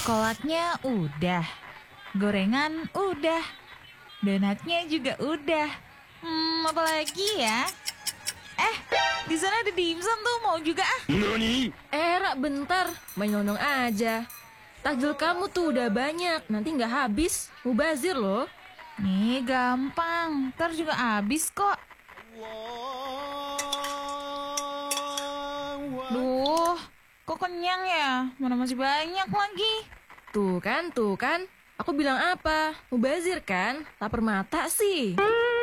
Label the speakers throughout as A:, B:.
A: Kolaknya udah, gorengan udah, donatnya juga udah. Apa lagi ya? Di sana ada dimsum tuh, mau juga ah.
B: Ra, bentar, main nonong aja. Takjil kamu tuh udah banyak, nanti nggak habis, mubazir loh.
A: Nih gampang, ntar juga habis kok. Duh, kok kenyang ya? Mana masih banyak lagi.
B: Tuh kan, aku bilang apa? Mubazir kan, lapar mata sih.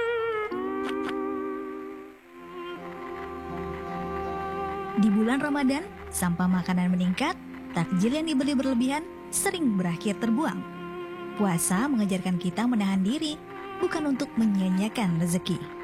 C: Di bulan Ramadan, sampah makanan meningkat, takjil yang dibeli berlebihan sering berakhir terbuang. Puasa mengajarkan kita menahan diri, bukan untuk menyia-nyiakan rezeki.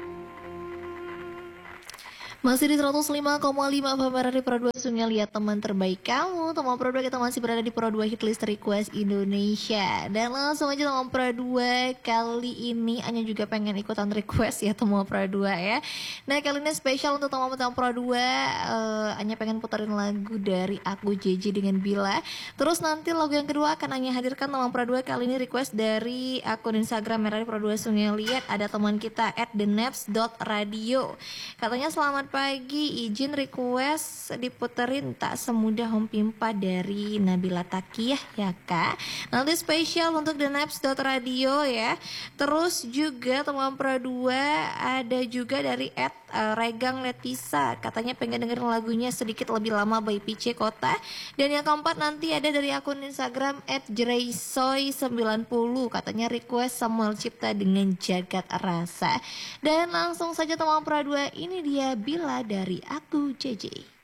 D: Masih di 105,5 Pembaran di Pro 2 Sungai, lihat teman terbaik kamu. Teman Pro 2, kita masih berada di Pro 2 Hitlist Request Indonesia. Dan langsung aja teman Pro 2, kali ini Anya juga pengen ikutan request ya teman Pro 2 ya. Nah kali ini spesial untuk teman-teman Pro 2, Anya pengen puterin lagu dari Aku JJ dengan Bila. Terus nanti lagu yang kedua akan Anya hadirkan teman Pro 2. Kali ini request dari akun Instagram Merah di Pro 2 Sungai. Lihat ada teman kita @thenaps.radio. Katanya selamat pagi, izin request diputerin Tak Semudah Home Pimpa dari Nabila Takiyah ya kak. Nanti spesial untuk The Naps.radio ya. Terus juga teman Pro 2 ada juga dari Regang Letisa. Katanya pengen dengerin lagunya sedikit lebih lama by PC Kota. Dan yang keempat nanti ada dari akun Instagram @jeraysoy90. Katanya request Samuel Cipta dengan Jagat Rasa. Dan langsung saja teman Pro 2, ini dia Bila dari Aku JJ.